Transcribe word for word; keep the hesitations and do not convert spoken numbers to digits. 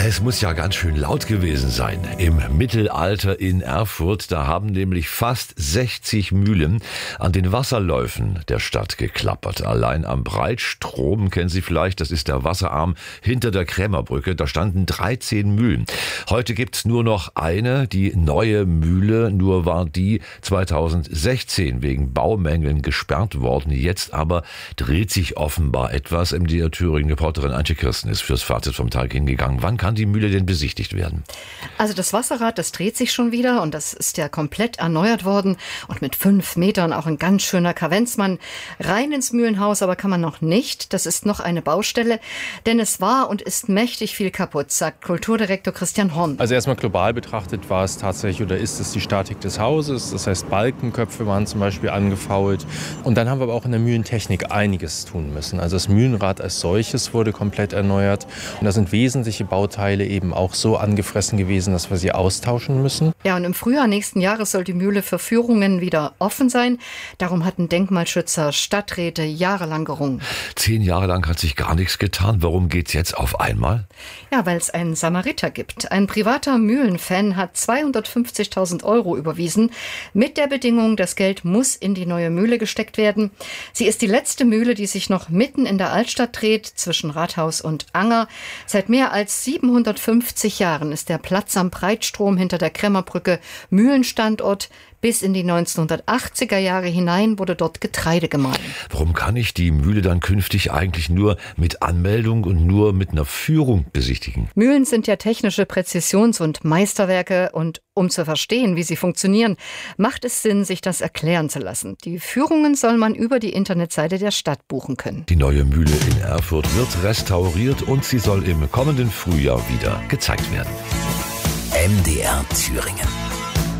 Es muss ja ganz schön laut gewesen sein im Mittelalter in Erfurt. Da haben nämlich fast sechzig Mühlen an den Wasserläufen der Stadt geklappert. Allein am Breitstrom, kennen Sie vielleicht, das ist der Wasserarm hinter der Krämerbrücke, da standen dreizehn Mühlen. Heute gibt's nur noch eine, die neue Mühle, nur war die zweitausendsechzehn wegen Baumängeln gesperrt worden. Jetzt aber dreht sich offenbar etwas. M D R Thüringen-Reporterin Antje Kirsten ist fürs Fazit vom Tag hingegangen. Wann kann die Mühle denn besichtigt werden? Also das Wasserrad, das dreht sich schon wieder und das ist ja komplett erneuert worden und mit fünf Metern auch ein ganz schöner Kavenzmann. Rein ins Mühlenhaus aber kann man noch nicht. Das ist noch eine Baustelle, denn es war und ist mächtig viel kaputt, sagt Kulturdirektor Christian Horn. Also erstmal global betrachtet war es tatsächlich oder ist es die Statik des Hauses. Das heißt, Balkenköpfe waren zum Beispiel angefault. Und dann haben wir aber auch in der Mühlentechnik einiges tun müssen. Also das Mühlenrad als solches wurde komplett erneuert. Und da sind wesentliche Bauteile eben auch so angefressen gewesen, dass wir sie austauschen müssen. Ja, und im Frühjahr nächsten Jahres soll die Mühle für Führungen wieder offen sein. Darum hatten Denkmalschützer, Stadträte jahrelang gerungen. Zehn Jahre lang hat sich gar nichts getan. Warum geht's jetzt auf einmal? Ja, weil es einen Samariter gibt. Ein privater Mühlenfan hat zweihundertfünfzigtausend Euro überwiesen. Mit der Bedingung, das Geld muss in die neue Mühle gesteckt werden. Sie ist die letzte Mühle, die sich noch mitten in der Altstadt dreht, zwischen Rathaus und Anger. Seit mehr als siebenhundertfünfzig Jahren ist der Platz am Breitstrom hinter der Krämerbrücke Mühlenstandort. Bis in die neunzehnhundertachtziger Jahre hinein wurde dort Getreide gemahlen. Warum kann ich die Mühle dann künftig eigentlich nur mit Anmeldung und nur mit einer Führung besichtigen? Mühlen sind ja technische Präzisions- und Meisterwerke und um zu verstehen, wie sie funktionieren, macht es Sinn, sich das erklären zu lassen. Die Führungen soll man über die Internetseite der Stadt buchen können. Die neue Mühle in Erfurt wird restauriert und sie soll im kommenden Frühjahr wieder gezeigt werden. M D R Thüringen.